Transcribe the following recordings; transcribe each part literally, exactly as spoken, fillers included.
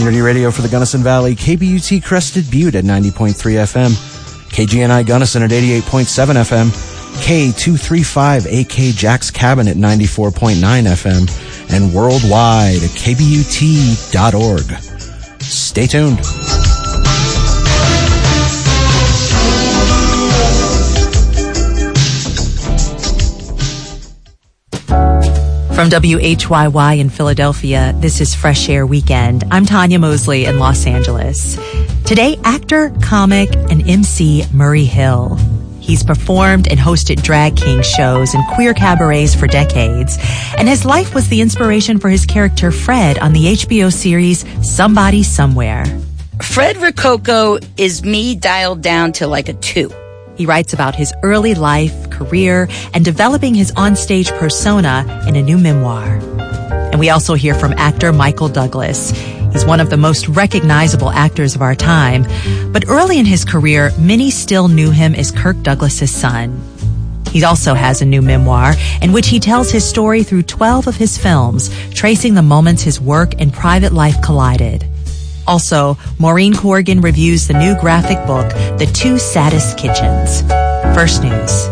Community radio for the Gunnison Valley, K B U T Crested Butte at ninety point three F M, K G N I Gunnison at eighty-eight point seven F M, K two thirty-five A K Jack's Cabin at ninety-four point nine F M, and worldwide at K B U T dot org. Stay tuned. From W H Y Y in Philadelphia, this is Fresh Air Weekend. I'm Tanya Mosley in Los Angeles. Today, actor, comic, and M C Murray Hill. He's performed and hosted drag king shows and queer cabarets for decades, and his life was the inspiration for his character Fred on the H B O series Somebody Somewhere. Fred Rococo is me dialed down to like a two. He writes about his early life, career, and developing his onstage persona in a new memoir. And we also hear from actor Michael Douglas. He's one of the most recognizable actors of our time, but early in his career, many still knew him as Kirk Douglas's son. He also has a new memoir in which he tells his story through twelve of his films, tracing the moments his work and private life collided. Also, Maureen Corrigan reviews the new graphic book, The Two Saddest Kitchens. First News.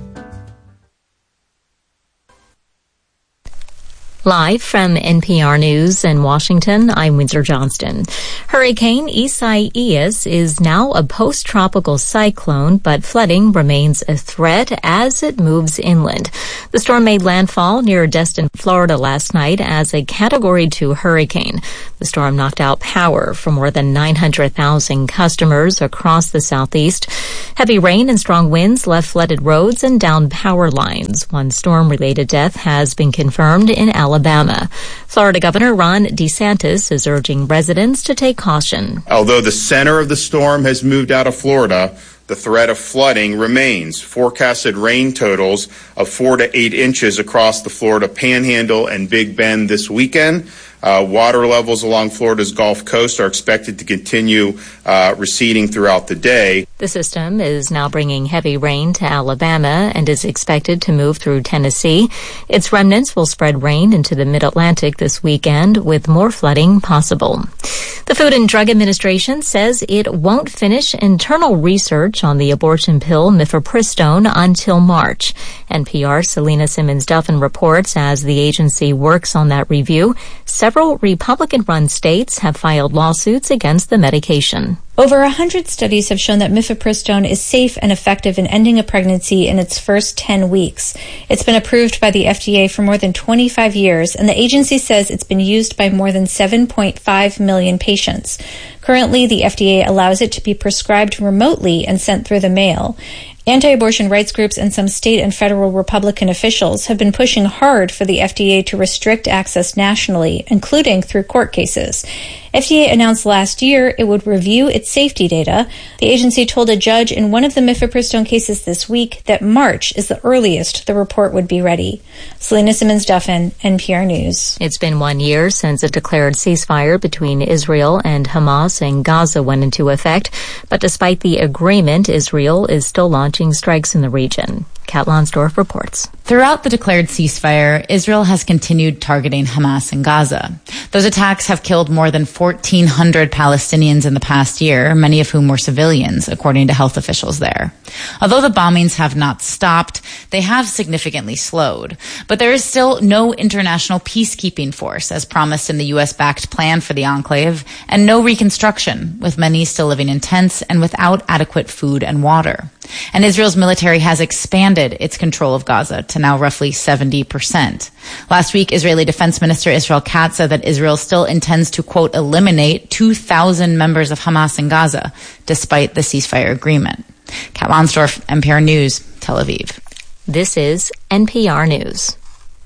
Live from N P R News in Washington, I'm Windsor Johnston. Hurricane Isaias is now a post-tropical cyclone, but flooding remains a threat as it moves inland. The storm made landfall near Destin, Florida last night as a Category two hurricane. The storm knocked out power for more than nine hundred thousand customers across the southeast. Heavy rain and strong winds left flooded roads and downed power lines. One storm-related death has been confirmed in Alabama. Alabama. Florida Governor Ron DeSantis is urging residents to take caution. Although the center of the storm has moved out of Florida, the threat of flooding remains. Forecasted rain totals of four to eight inches across the Florida Panhandle and Big Bend this weekend. Uh, water levels along Florida's Gulf Coast are expected to continue uh, receding throughout the day. The system is now bringing heavy rain to Alabama and is expected to move through Tennessee. Its remnants will spread rain into the mid-Atlantic this weekend, with more flooding possible. The Food and Drug Administration says it won't finish internal research on the abortion pill mifepristone until March. N P R's Selena Simmons-Duffin reports as the agency works on that review, several Republican-run states have filed lawsuits against the medication. Over one hundred studies have shown that mifepristone is safe and effective in ending a pregnancy in its first ten weeks. It's been approved by the F D A for more than twenty-five years, and the agency says it's been used by more than seven point five million patients. Currently, the F D A allows it to be prescribed remotely and sent through the mail. Anti-abortion rights groups and some state and federal Republican officials have been pushing hard for the F D A to restrict access nationally, including through court cases. F D A announced last year it would review its safety data. The agency told a judge in one of the mifepristone cases this week that March is the earliest the report would be ready. Selena Simmons-Duffin, N P R News. It's been one year since a declared ceasefire between Israel and Hamas in Gaza went into effect, but despite the agreement, Israel is still launching strikes in the region. Kat Lonsdorf reports. Throughout the declared ceasefire, Israel has continued targeting Hamas in Gaza. Those attacks have killed more than fourteen hundred Palestinians in the past year, many of whom were civilians, according to health officials there. Although the bombings have not stopped, they have significantly slowed. But there is still no international peacekeeping force, as promised in the U S-backed plan for the enclave, and no reconstruction, with many still living in tents and without adequate food and water. And Israel's military has expanded its control of Gaza to now roughly seventy percent. Last week, Israeli Defense Minister Israel Katz said that Israel still intends to, quote, eliminate two thousand members of Hamas in Gaza, despite the ceasefire agreement. Kat Lonsdorf, N P R News, Tel Aviv. This is N P R News.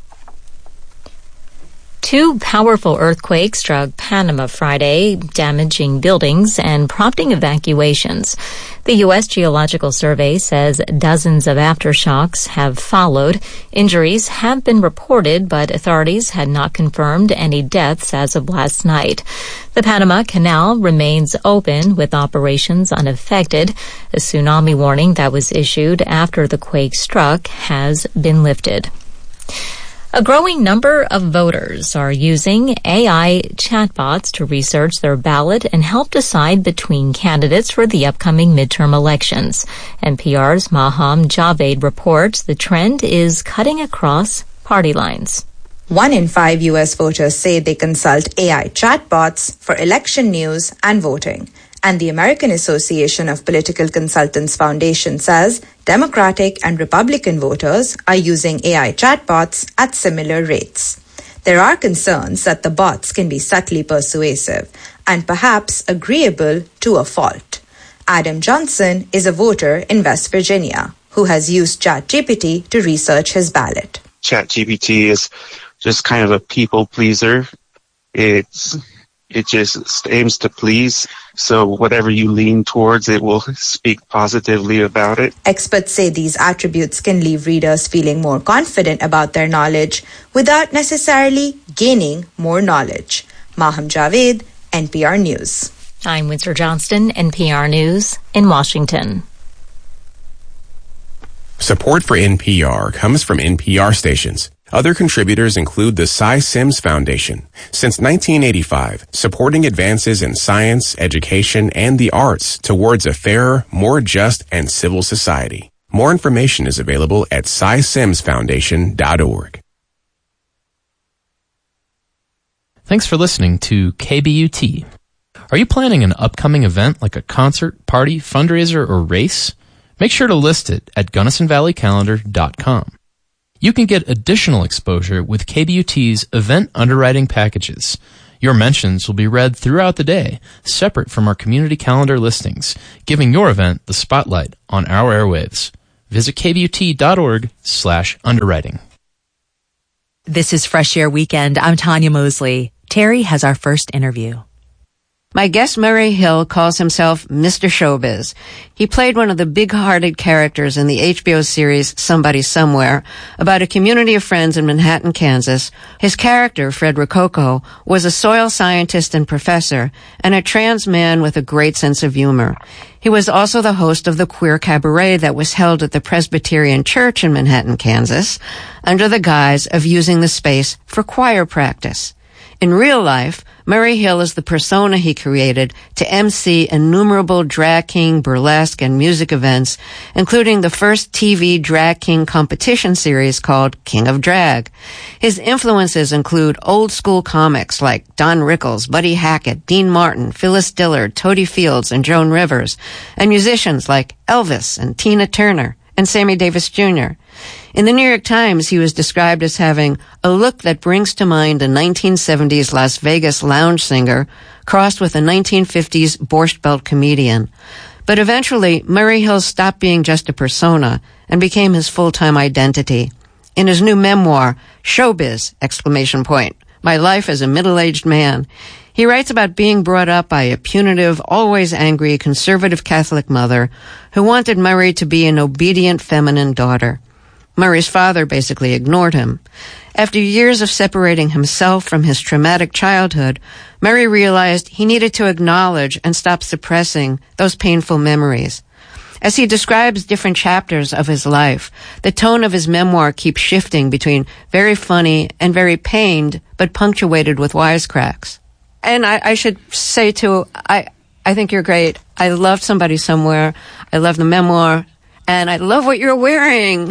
Two powerful earthquakes struck Panama Friday, damaging buildings and prompting evacuations. The U S Geological Survey says dozens of aftershocks have followed. Injuries have been reported, but authorities had not confirmed any deaths as of last night. The Panama Canal remains open with operations unaffected. A tsunami warning that was issued after the quake struck has been lifted. A growing number of voters are using A I chatbots to research their ballot and help decide between candidates for the upcoming midterm elections. N P R's Maham Javed reports the trend is cutting across party lines. One in five U S voters say they consult A I chatbots for election news and voting. And the American Association of Political Consultants Foundation says Democratic and Republican voters are using A I chatbots at similar rates. There are concerns that the bots can be subtly persuasive and perhaps agreeable to a fault. Adam Johnson is a voter in West Virginia who has used ChatGPT to research his ballot. ChatGPT is just kind of a people pleaser. It's It just aims to please, so whatever you lean towards, it will speak positively about it. Experts say these attributes can leave readers feeling more confident about their knowledge without necessarily gaining more knowledge. Maham Javed, N P R News. I'm Windsor Johnston, N P R News in Washington. Support for N P R comes from N P R stations. Other contributors include the Cy Sims Foundation. Since nineteen eighty-five, supporting advances in science, education, and the arts towards a fairer, more just, and civil society. More information is available at cy sims foundation dot org. Thanks for listening to K B U T. Are you planning an upcoming event like a concert, party, fundraiser, or race? Make sure to list it at gunnison valley calendar dot com. You can get additional exposure with K B U T's event underwriting packages. Your mentions will be read throughout the day, separate from our community calendar listings, giving your event the spotlight on our airwaves. Visit k b u t dot org slash underwriting. This is Fresh Air Weekend. I'm Tanya Mosley. Terry has our first interview. My guest, Murray Hill, calls himself Mister Showbiz. He played one of the big-hearted characters in the H B O series Somebody Somewhere about a community of friends in Manhattan, Kansas. His character, Fred Rococo, was a soil scientist and professor and a trans man with a great sense of humor. He was also the host of the queer cabaret that was held at the Presbyterian Church in Manhattan, Kansas, under the guise of using the space for choir practice. In real life, Murray Hill is the persona he created to emcee innumerable drag king, burlesque, and music events, including the first T V drag king competition series called King of Drag. His influences include old-school comics like Don Rickles, Buddy Hackett, Dean Martin, Phyllis Dillard, Toady Fields, and Joan Rivers, and musicians like Elvis and Tina Turner and Sammy Davis Junior In the New York Times, he was described as having a look that brings to mind a nineteen seventies Las Vegas lounge singer crossed with a nineteen fifties Borscht Belt comedian. But eventually, Murray Hill stopped being just a persona and became his full-time identity. In his new memoir, Showbiz, exclamation point, My Life as a Middle-Aged Man, he writes about being brought up by a punitive, always angry, conservative Catholic mother who wanted Murray to be an obedient feminine daughter. Murray's father basically ignored him. After years of separating himself from his traumatic childhood, Murray realized he needed to acknowledge and stop suppressing those painful memories. As he describes different chapters of his life, the tone of his memoir keeps shifting between very funny and very pained, but punctuated with wisecracks. And I, I should say, too, I, I think you're great. I love Somebody Somewhere. I love the memoir. And I love what you're wearing.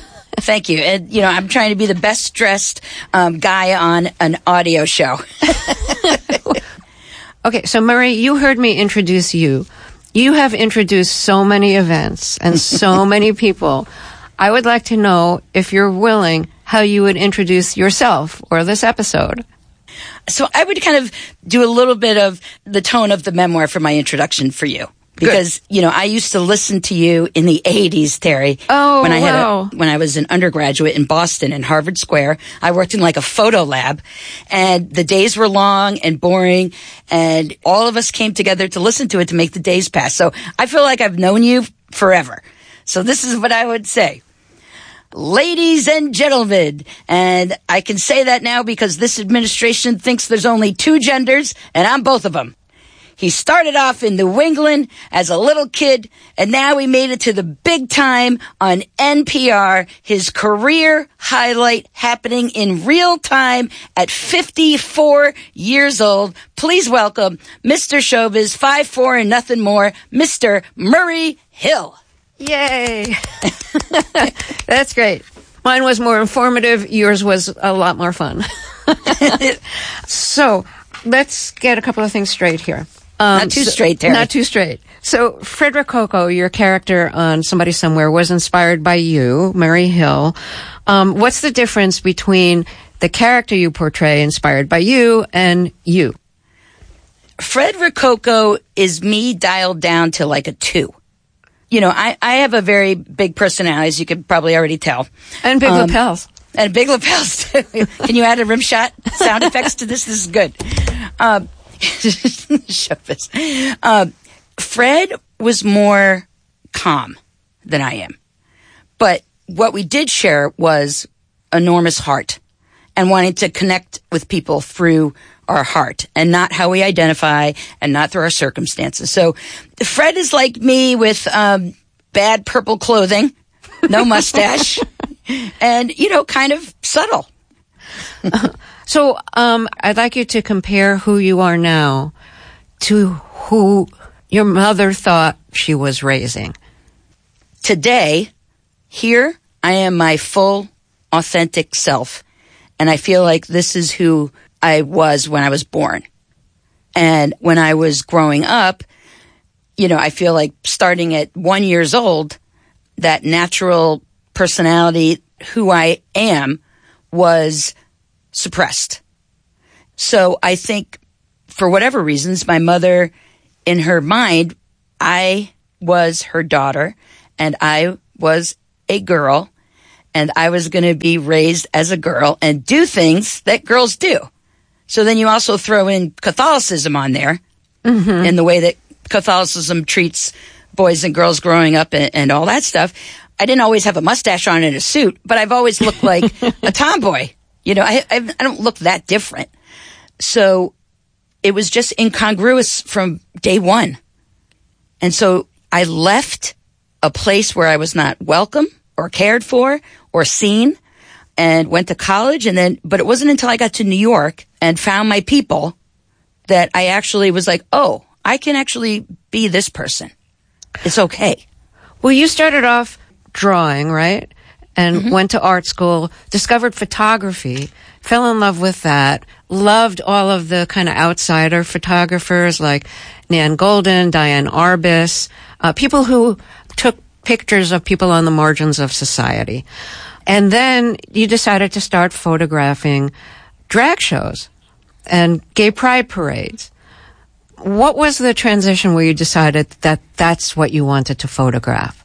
Thank you. And, you know, I'm trying to be the best dressed um, guy on an audio show. Okay, so Murray, you heard me introduce you. You have introduced so many events and so many people. I would like to know, if you're willing, how you would introduce yourself or this episode. So I would kind of do a little bit of the tone of the memoir for my introduction for you. Because, Good. you know, I used to listen to you in the eighties, Terry. Oh, when I had wow. a, when I was an undergraduate in Boston in Harvard Square. I worked in like a photo lab, and the days were long and boring, and all of us came together to listen to it to make the days pass. So I feel like I've known you forever. So this is what I would say. Ladies and gentlemen, and I can say that now because this administration thinks there's only two genders, and I'm both of them. He started off in New England as a little kid, and now he made it to the big time on N P R. His career highlight happening in real time at fifty-four years old. Please welcome Mister Showbiz, five four and nothing more, Mister Murray Hill. Yay! That's great. Mine was more informative. Yours was a lot more fun. So, let's get a couple of things straight here. Um, not too so, straight, Terry. Not too straight. So, Fred Rococo, your character on Somebody Somewhere, was inspired by you, Murray Hill. Um, what's the difference between the character you portray inspired by you and you? Fred Rococo is me dialed down to like a two. You know, I, I have a very big personality, as you could probably already tell. And big um, lapels. And big lapels, too. Can you add a rim shot sound effects to this? This is good. Um, um, Fred was more calm than I am. But what we did share was enormous heart and wanting to connect with people through our heart and not how we identify and not through our circumstances. So Fred is like me with um, bad purple clothing, no mustache, and, you know, kind of subtle. uh, so um, I'd like you to compare who you are now to who your mother thought she was raising. Today, here, I am my full, authentic self. And I feel like this is who I was when I was born. And when I was growing up, you know, I feel like starting at one years old, that natural personality, who I am, was suppressed. So I think for whatever reasons, my mother, in her mind, I was her daughter and I was a girl and I was going to be raised as a girl and do things that girls do. So then you also throw in Catholicism on there, mm-hmm. and the way that Catholicism treats boys and girls growing up and, and all that stuff. I didn't always have a mustache on and a suit, but I've always looked like a tomboy. You know, I, I, I don't look that different. So it was just incongruous from day one. And so I left a place where I was not welcome or cared for or seen, and went to college. And then, but it wasn't until I got to New York and found my people that I actually was like, oh, I can actually be this person. It's okay. Well, you started off drawing, right? And mm-hmm. went to art school, discovered photography, fell in love with that, loved all of the kind of outsider photographers like Nan Goldin, Diane Arbus, uh, people who took pictures of people on the margins of society. And then you decided to start photographing drag shows and gay pride parades. What was the transition where you decided that that's what you wanted to photograph?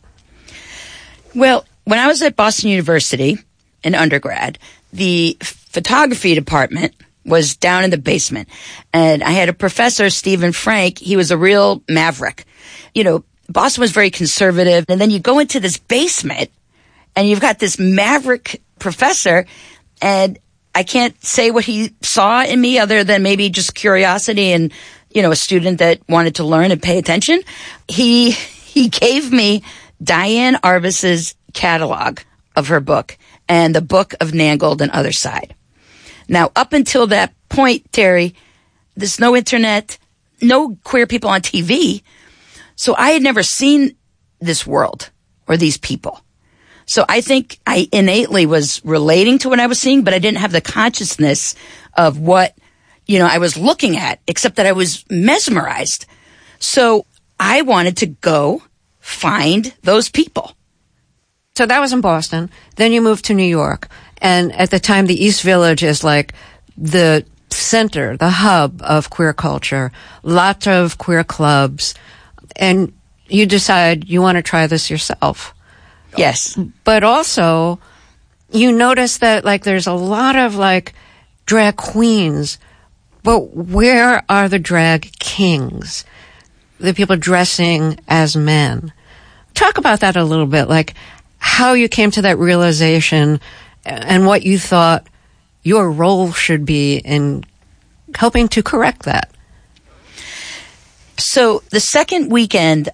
Well, when I was at Boston University in undergrad, the photography department was down in the basement. And I had a professor, Stephen Frank. He was a real maverick. You know, Boston was very conservative. And then you go into this basement and you've got this maverick professor, and I can't say what he saw in me other than maybe just curiosity and, you know, a student that wanted to learn and pay attention. He, he gave me Diane Arbus's catalog of her book and the book of Nan Goldin Other Side. Now, up until that point, Terry, there's no internet, no queer people on T V. So I had never seen this world or these people. So I think I innately was relating to what I was seeing, but I didn't have the consciousness of what, you know, I was looking at, except that I was mesmerized. So I wanted to go find those people. So that was in Boston. Then you moved to New York. And at the time, the East Village is like the center, the hub of queer culture, lots of queer clubs. And you decide you want to try this yourself. Yes. But also, you notice that, like, there's a lot of, like, drag queens, but where are the drag kings? The people dressing as men. Talk about that a little bit, like, how you came to that realization and what you thought your role should be in helping to correct that. So the second weekend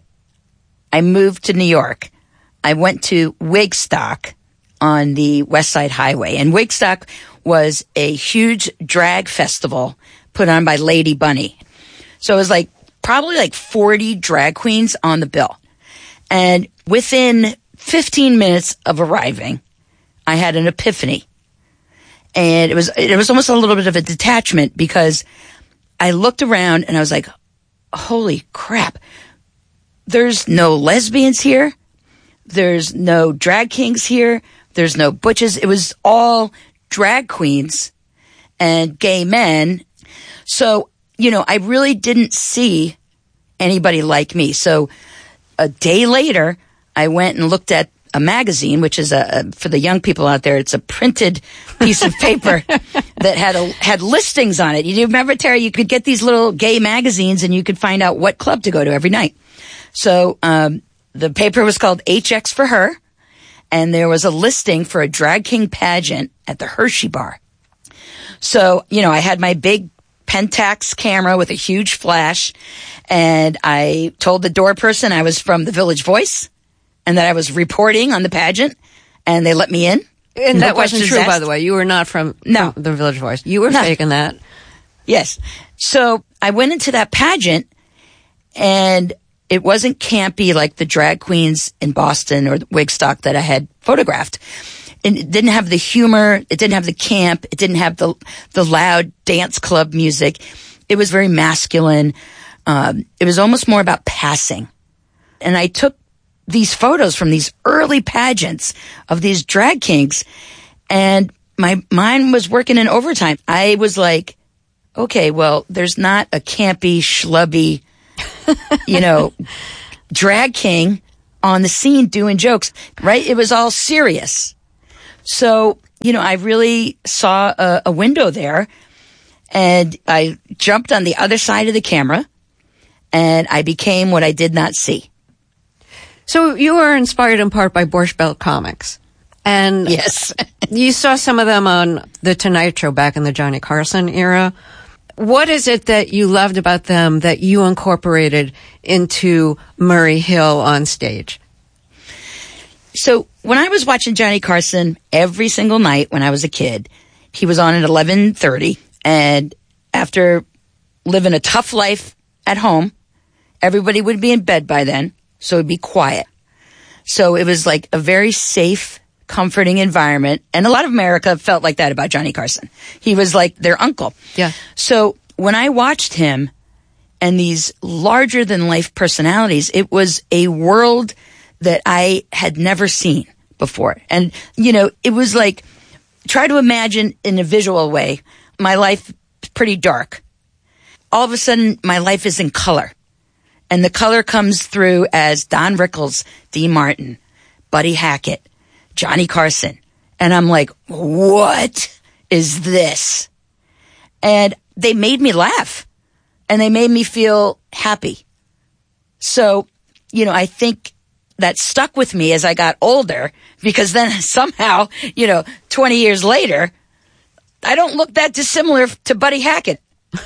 I moved to New York, I went to Wigstock on the West Side Highway. And Wigstock was a huge drag festival put on by Lady Bunny. So it was like probably like forty drag queens on the bill. And within fifteen minutes of arriving, I had an epiphany. And it was, it was almost a little bit of a detachment because I looked around and I was like, holy crap. There's no lesbians here. There's no drag kings here. There's no butches. It was all drag queens and gay men. So, you know, I really didn't see anybody like me. So a day later, I went and looked at a magazine, which is a, a for the young people out there, it's a printed piece of paper that had a, had listings on it. You remember, Terry, you could get these little gay magazines and you could find out what club to go to every night. So um, the paper was called H X for Her, and there was a listing for a drag king pageant at the Hershey Bar. So, you know, I had my big Pentax camera with a huge flash, and I told the door person I was from the Village Voice and that I was reporting on the pageant, and they let me in. And no that wasn't true, asked. By the way. You were not from, no. from the Village Voice. You were no. faking that. Yes. So I went into that pageant, and it wasn't campy like the drag queens in Boston or Wigstock that I had photographed. And it didn't have the humor. It didn't have the camp. It didn't have the the loud dance club music. It was very masculine. Um, it was almost more about passing. And I took these photos from these early pageants of these drag kings, and my mind was working in overtime. I was like, okay, well, there's not a campy, schlubby, you know, drag king on the scene doing jokes, right? It was all serious. So, you know, I really saw a, a window there, and I jumped on the other side of the camera, and I became what I did not see. So you were inspired in part by Borscht Belt comics. And yes, you saw some of them on The Tonight Show back in the Johnny Carson era. What is it that you loved about them that you incorporated into Murray Hill on stage? So when I was watching Johnny Carson every single night when I was a kid, he was on at eleven thirty. And after living a tough life at home, everybody would be in bed by then. So it'd be quiet. So it was like a very safe, comforting environment. And a lot of America felt like that about Johnny Carson. He was like their uncle. Yeah. So when I watched him and these larger than life personalities, it was a world that I had never seen before. And, you know, it was like, try to imagine in a visual way, my life is pretty dark. All of a sudden, my life is in color. And the color comes through as Don Rickles, Dean Martin, Buddy Hackett, Johnny Carson. And I'm like, what is this? And they made me laugh. And they made me feel happy. So, you know, I think that stuck with me as I got older, because then somehow, you know, twenty years later, I don't look that dissimilar to Buddy Hackett.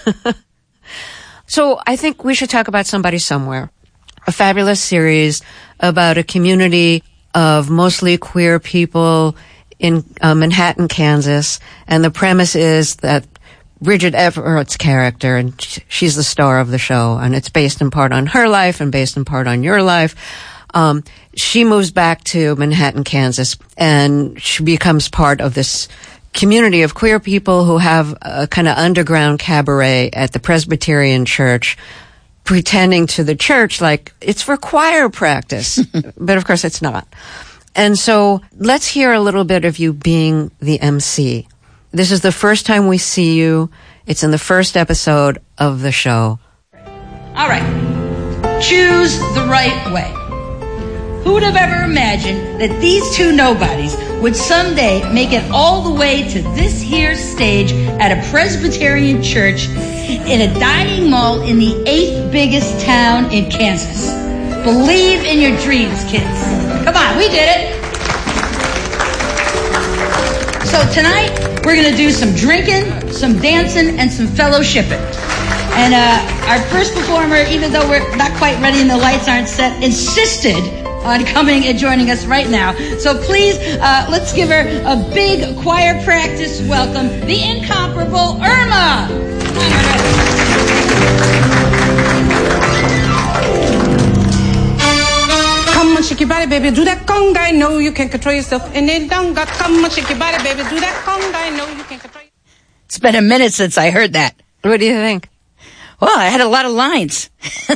So I think we should talk about Somebody Somewhere, a fabulous series about a community of mostly queer people in uh, Manhattan, Kansas. And the premise is that Bridget Everett's character, and she's the star of the show, and it's based in part on her life and based in part on your life. Um, she moves back to Manhattan, Kansas, and she becomes part of this community of queer people who have a kind of underground cabaret at the Presbyterian Church, pretending to the church like it's for choir practice. But of course it's not. And so let's hear a little bit of you being the M C. This is the first time we see you. It's in the first episode of the show. All right. Choose the right way. Who would have ever imagined that these two nobodies would someday make it all the way to this here stage at a Presbyterian church in a dining mall in the eighth biggest town in Kansas? Believe in your dreams, kids. Come on, we did it. So tonight, we're going to do some drinking, some dancing, and some fellowshipping. And uh, our first performer, even though we're not quite ready and the lights aren't set, insisted on coming and joining us right now. So please, uh, let's give her a big choir practice welcome, the incomparable Irma. Come on, Irma. Come on, shake your body, baby. Do that conga. I know you can't control yourself. And then don't got. Come on, shake your body, baby. Do that conga. I know you can't control yourself. It's been a minute since I heard that. What do you think? Well, I had a lot of lines.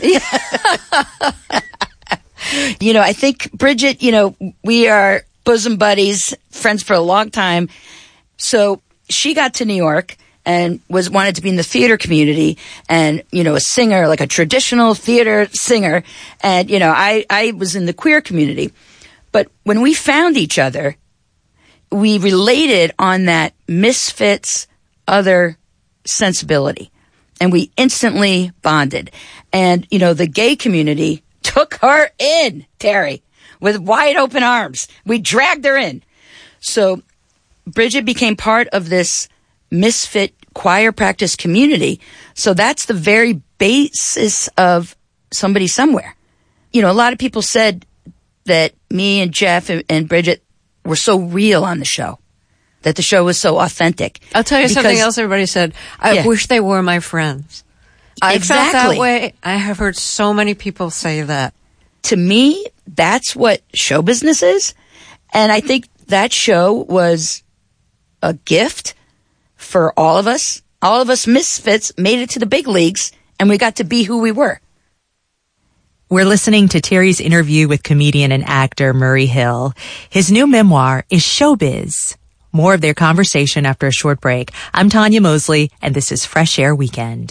You know, I think, Bridget, you know, we are bosom buddies, friends for a long time. So she got to New York and was wanted to be in the theater community and, you know, a singer, like a traditional theater singer. And, you know, I, I was in the queer community. But when we found each other, we related on that misfits other sensibility. And we instantly bonded. And, you know, the gay community took her in, Terry, with wide open arms. We dragged her in. So Bridget became part of this misfit choir practice community. So that's the very basis of Somebody Somewhere. You know, a lot of people said that me and Jeff and, and Bridget were so real on the show, that the show was so authentic. I'll tell you because, something else everybody said. I yeah. wish they were my friends. I exactly. felt that way. I have heard so many people say that. To me, that's what show business is. And I think that show was a gift for all of us. All of us misfits made it to the big leagues, and we got to be who we were. We're listening to Terry's interview with comedian and actor Murray Hill. His new memoir is Showbiz. More of their conversation after a short break. I'm Tanya Mosley, and this is Fresh Air Weekend.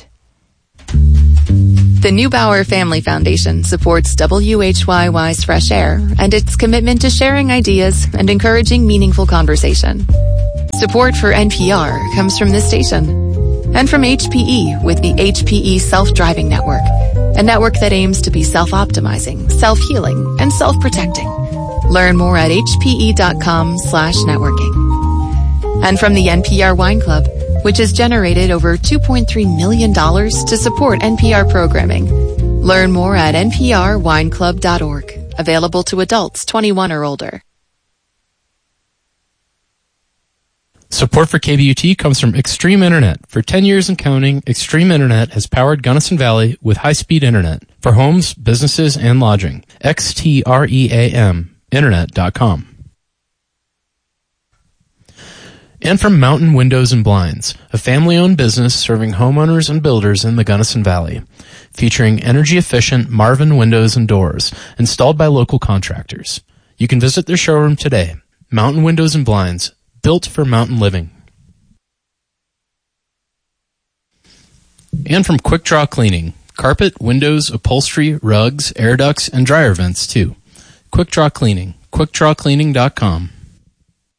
The Neubauer Family Foundation supports W H Y Y's Fresh Air and its commitment to sharing ideas and encouraging meaningful conversation. Support for N P R comes from this station and from H P E with the H P E Self-Driving Network, a network that aims to be self-optimizing, self-healing, and self-protecting. Learn more at hpe.com slash networking. And from the N P R Wine Club, which has generated over two point three million dollars to support N P R programming. Learn more at N P R wine club dot org. Available to adults twenty-one or older. Support for K B U T comes from Extreme Internet. For ten years and counting, Extreme Internet has powered Gunnison Valley with high-speed internet for homes, businesses, and lodging. X T R E A M, internet dot com. And from Mountain Windows and Blinds, a family-owned business serving homeowners and builders in the Gunnison Valley, featuring energy-efficient Marvin windows and doors installed by local contractors. You can visit their showroom today. Mountain Windows and Blinds, built for mountain living. And from Quick Draw Cleaning, carpet, windows, upholstery, rugs, air ducts, and dryer vents too. Quick Draw Cleaning, quick draw cleaning dot com.